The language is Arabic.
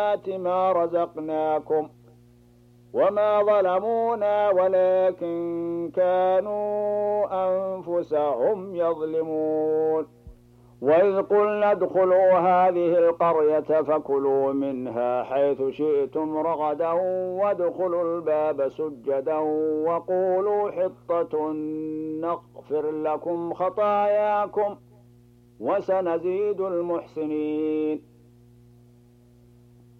ما رزقناكم وما ظلمونا ولكن كانوا أنفسهم يظلمون. وإذ قلنا ادخلوا هذه القرية فكلوا منها حيث شئتم رغدا وادخلوا الباب سجدا وقولوا حطة نغفر لكم خطاياكم وسنزيد المحسنين.